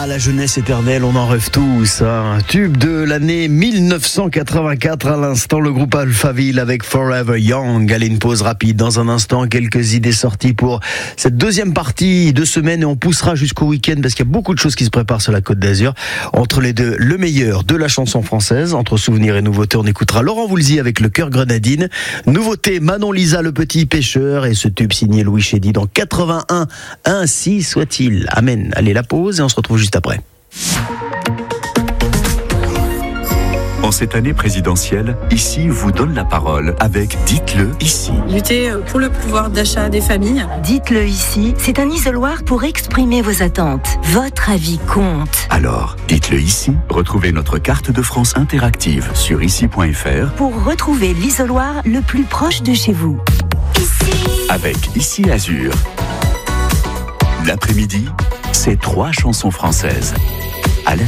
Ah, la jeunesse éternelle, on en rêve tous. Un tube de l'année 1984 à l'instant, le groupe Alphaville avec Forever Young. Allez, une pause rapide. Dans un instant, quelques idées sorties pour cette deuxième partie de semaine et on poussera jusqu'au week-end parce qu'il y a beaucoup de choses qui se préparent sur la Côte d'Azur. Entre les deux, le meilleur de la chanson française. Entre souvenirs et nouveautés, on écoutera Laurent Voulzy avec Le Cœur Grenadine. Nouveauté, Manon Lisa, Le Petit Pêcheur et ce tube signé Louis Chédy dans 81. Ainsi soit-il. Amen. Allez, la pause et on se retrouve juste après. En cette année présidentielle, Ici vous donne la parole avec Dites-le ici. Lutter pour le pouvoir d'achat des familles. Dites-le ici, c'est un isoloir pour exprimer vos attentes. Votre avis compte. Alors, dites-le ici. Retrouvez notre carte de France interactive sur ici.fr Pour retrouver l'isoloir le plus proche de chez vous. Ici. avec Ici Azur. L'après-midi, c'est 3 chansons françaises.